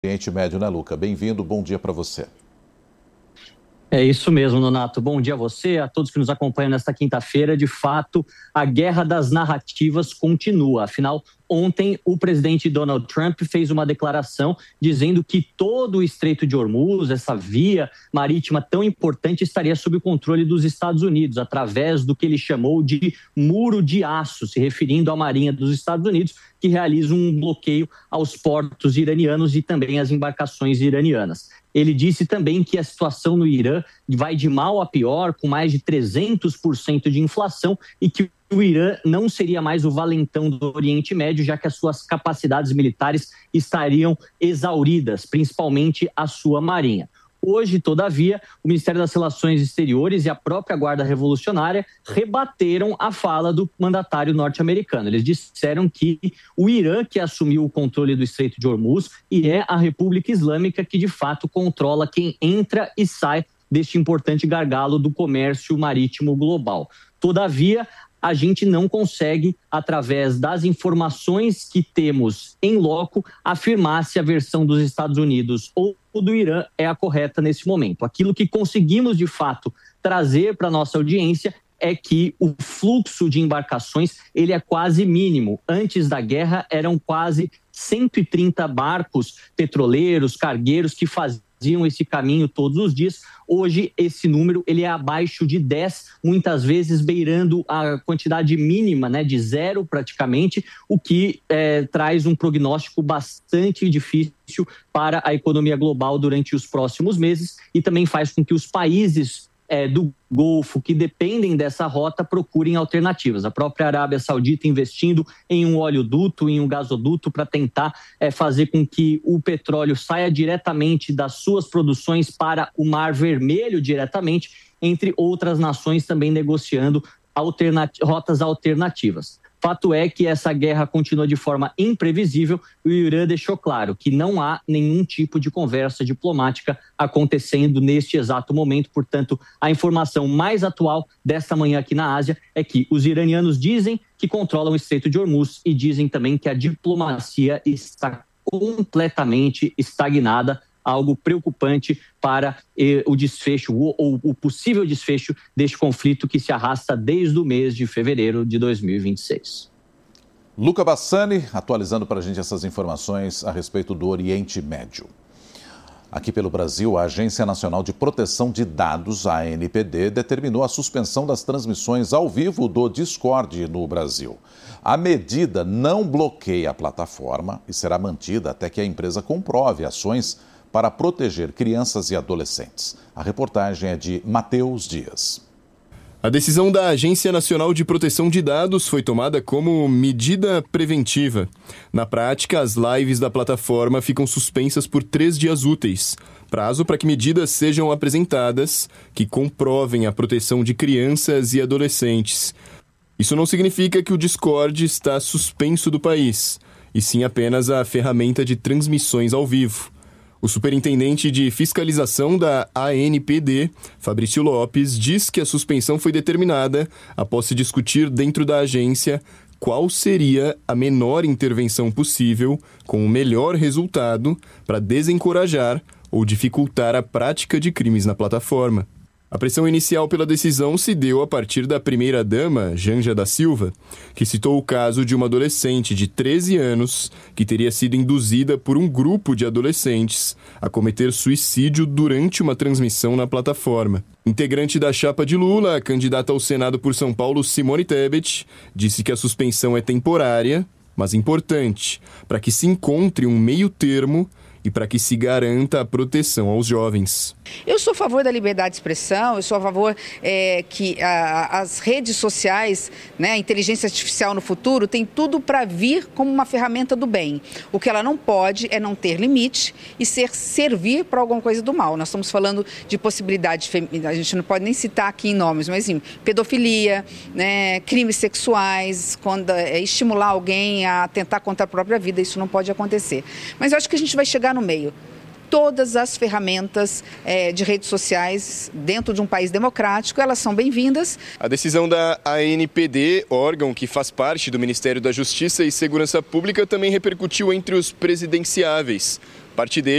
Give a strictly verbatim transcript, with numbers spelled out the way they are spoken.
Oriente Médio, né, Luca? Bem-vindo, bom dia para você. É isso mesmo, Nonato. Bom dia a você, a todos que nos acompanham nesta quinta-feira. De fato, a guerra das narrativas continua. Afinal, ontem o presidente Donald Trump fez uma declaração dizendo que todo o Estreito de Hormuz, essa via marítima tão importante, estaria sob o controle dos Estados Unidos, através do que ele chamou de muro de aço, se referindo à Marinha dos Estados Unidos, que realiza um bloqueio aos portos iranianos e também às embarcações iranianas. Ele disse também que a situação no Irã vai de mal a pior, com mais de trezentos por cento de inflação, e que o Irã não seria mais o valentão do Oriente Médio, já que as suas capacidades militares estariam exauridas, principalmente a sua marinha. Hoje, todavia, o Ministério das Relações Exteriores e a própria Guarda Revolucionária rebateram a fala do mandatário norte-americano. Eles disseram que o Irã que assumiu o controle do Estreito de Hormuz e é a República Islâmica que, de fato, controla quem entra e sai deste importante gargalo do comércio marítimo global. Todavia, a gente não consegue, através das informações que temos em loco, afirmar se a versão dos Estados Unidos ou do Irã é a correta nesse momento. Aquilo que conseguimos, de fato, trazer para a nossa audiência é que o fluxo de embarcações ele é quase mínimo. Antes da guerra, eram quase cento e trinta barcos petroleiros, cargueiros, que faziam esse caminho todos os dias. Hoje, esse número ele é abaixo de dez, muitas vezes beirando a quantidade mínima, né, de zero praticamente, o que é, traz um prognóstico bastante difícil para a economia global durante os próximos meses e também faz com que os países É, do Golfo, que dependem dessa rota, procurem alternativas. A própria Arábia Saudita investindo em um oleoduto, em um gasoduto, para tentar é, fazer com que o petróleo saia diretamente das suas produções para o Mar Vermelho diretamente, entre outras nações também negociando alternat- rotas alternativas. Fato é que essa guerra continua de forma imprevisível e o Irã deixou claro que não há nenhum tipo de conversa diplomática acontecendo neste exato momento. Portanto, a informação mais atual desta manhã aqui na Ásia é que os iranianos dizem que controlam o Estreito de Hormuz e dizem também que a diplomacia está completamente estagnada, algo preocupante para eh, o desfecho ou, ou o possível desfecho deste conflito que se arrasta desde o mês de fevereiro de dois mil e vinte e seis. Luca Bassani, atualizando para a gente essas informações a respeito do Oriente Médio. Aqui pelo Brasil, a Agência Nacional de Proteção de Dados, a A N P D, determinou a suspensão das transmissões ao vivo do Discord no Brasil. A medida não bloqueia a plataforma e será mantida até que a empresa comprove ações para proteger crianças e adolescentes. A reportagem é de Matheus Dias. A decisão da Agência Nacional de Proteção de Dados foi tomada como medida preventiva. Na prática, as lives da plataforma ficam suspensas por três dias úteis, prazo para que medidas sejam apresentadas que comprovem a proteção de crianças e adolescentes. Isso não significa que o Discord está suspenso do país, e sim apenas a ferramenta de transmissões ao vivo. O superintendente de fiscalização da A N P D, Fabrício Lopes, diz que a suspensão foi determinada após se discutir dentro da agência qual seria a menor intervenção possível com o melhor resultado para desencorajar ou dificultar a prática de crimes na plataforma. A pressão inicial pela decisão se deu a partir da primeira-dama, Janja da Silva, que citou o caso de uma adolescente de treze anos que teria sido induzida por um grupo de adolescentes a cometer suicídio durante uma transmissão na plataforma. Integrante da chapa de Lula, a candidata ao Senado por São Paulo, Simone Tebet, disse que a suspensão é temporária, mas importante, para que se encontre um meio termo e para que se garanta a proteção aos jovens. Eu sou a favor da liberdade de expressão, eu sou a favor é, que a, as redes sociais, né, a inteligência artificial no futuro, tem tudo para vir como uma ferramenta do bem. O que ela não pode é não ter limite e ser servir para alguma coisa do mal. Nós estamos falando de possibilidade, a gente não pode nem citar aqui em nomes, mas sim, pedofilia, né, crimes sexuais, quando, é, estimular alguém a tentar contra a própria vida, isso não pode acontecer. Mas eu acho que a gente vai chegar no meio. todas as ferramentas é, de redes sociais dentro de um país democrático, elas são bem-vindas. A decisão da A N P D, órgão que faz parte do Ministério da Justiça e Segurança Pública, também repercutiu entre os presidenciáveis. Parte dele